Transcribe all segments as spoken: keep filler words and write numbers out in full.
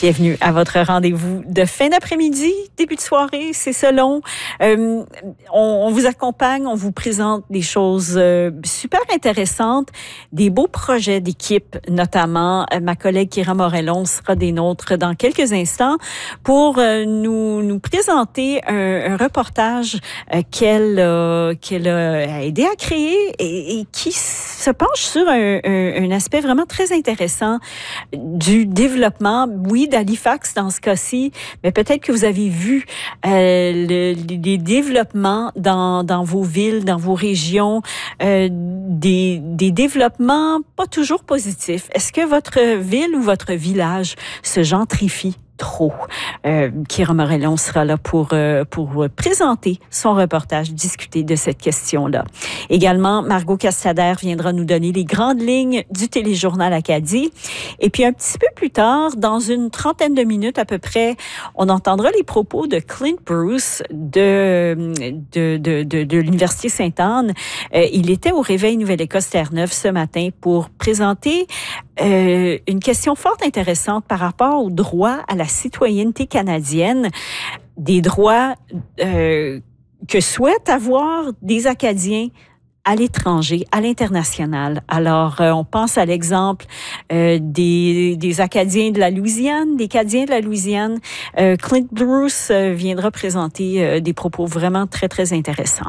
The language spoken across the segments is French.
Bienvenue à votre rendez-vous de fin d'après-midi, début de soirée, c'est selon. Euh, on, on vous accompagne, on vous présente des choses euh, super intéressantes, des beaux projets d'équipe, notamment. Euh, ma collègue Kira Morellon sera des nôtres dans quelques instants pour euh, nous, nous présenter un, un reportage euh, qu'elle, euh, qu'elle a aidé à créer et, et qui se penche sur un, un, un aspect vraiment très intéressant du développement, oui, d'Halifax dans ce cas-ci, mais peut-être que vous avez vu euh, le, les développements dans, dans vos villes, dans vos régions, euh, des, des développements pas toujours positifs. Est-ce que votre ville ou votre village se gentrifie trop? Euh, Kira Morellon sera là pour, euh, pour présenter son reportage, discuter de cette question-là. Également, Margot Castader viendra nous donner les grandes lignes du téléjournal Acadie. Et puis, un petit peu plus tard, dans une trentaine de minutes à peu près, on entendra les propos de Clint Bruce de, de, de, de, de l'Université Sainte-Anne. Euh, il était au Réveil Nouvelle-Écosse Terre-Neuve ce matin pour présenter euh, une question fort intéressante par rapport au droit à la citoyenneté canadienne, des droits euh, que souhaitent avoir des Acadiens à l'étranger, à l'international. Alors, euh, on pense à l'exemple euh, des, des Acadiens de la Louisiane, des Acadiens de la Louisiane. Euh, Clint Bruce euh, viendra présenter euh, des propos vraiment très, très intéressants.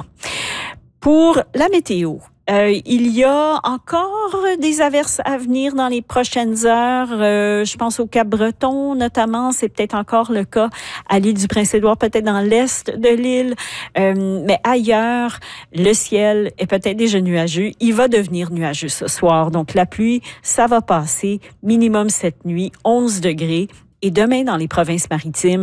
Pour la météo, Euh, il y a encore des averses à venir dans les prochaines heures. Euh, je pense au Cap-Breton, notamment. C'est peut-être encore le cas à l'île du Prince-Édouard, peut-être dans l'est de l'île. Euh, mais ailleurs, le ciel est peut-être déjà nuageux. Il va devenir nuageux ce soir. Donc, la pluie, ça va passer. Minimum cette nuit, onze degrés. Et demain, dans les provinces maritimes,